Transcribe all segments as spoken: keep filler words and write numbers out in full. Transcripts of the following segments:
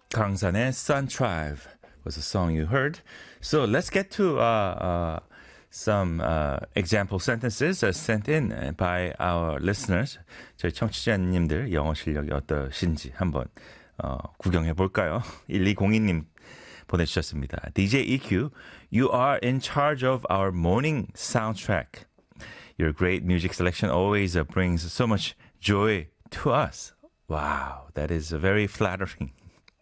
강산의 Sun Tribe was a song you heard. So let's get to uh, uh, some uh, example sentences uh, sent in by our listeners. 저희 청취자님들 영어 실력이 어떠신지 한번 어, 구경해 볼까요? 일이공이 님 보내주셨습니다. 디제이 이큐, you are in charge of our morning soundtrack. Your great music selection always uh, brings so much joy to us. Wow, that is very flattering.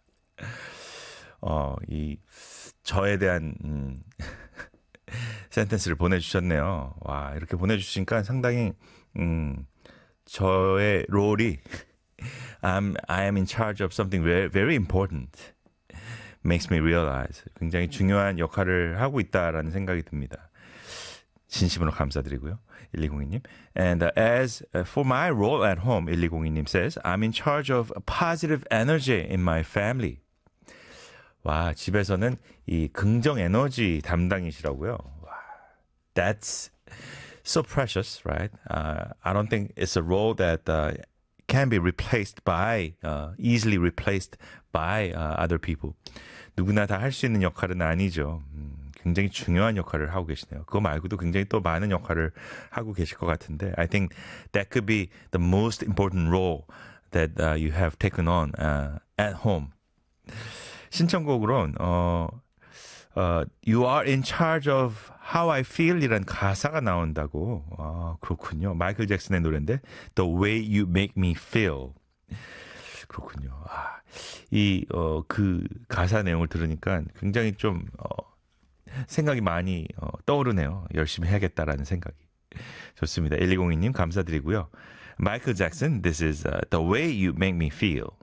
어, 이 저에 대한 음, 센텐스를 보내주셨네요. 와, 이렇게 보내주시니까 상당히 음, 저의 롤이 I'm, I am in charge of something very, very important. Makes me realize. 굉장히 중요한 역할을 하고 있다라는 생각이 듭니다. 진심으로 감사드리고요. 일이공이 님. And uh, as uh, for my role at home, 일이공이 님 says, I'm in charge of positive energy in my family. 와, 집에서는 이 긍정 에너지 담당이시라고요. 와, that's so precious, right? Uh, I don't think it's a role that uh, can be replaced by, uh, easily replaced by uh, other people. 누구나 다 할 수 있는 역할은 아니죠. 음, 굉장히 중요한 역할을 하고 계시네요. 그거 말고도 굉장히 또 많은 역할을 하고 계실 것 같은데 I think that could be the most important role that uh, you have taken on uh, at home. 신청곡으로는 어, 어, You are in charge of how I feel 이란 가사가 나온다고. 아, 그렇군요. 마이클 잭슨의 노래인데 The way you make me feel. 그렇군요. 아, 이, 어, 그 가사 내용을 들으니까 굉장히 좀, 어, 생각이 많이 어, 떠오르네요. 열심히 해야겠다라는 생각이. 좋습니다. 일이공이 님 감사드리고요. 마이클 잭슨, This is uh, The way you make me feel.